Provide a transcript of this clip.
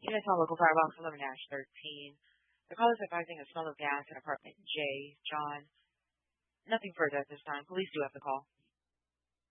Unit on local firebox 11-13. The call is advising a smell of gas in apartment J. John. Nothing further at this time. Police do have the call.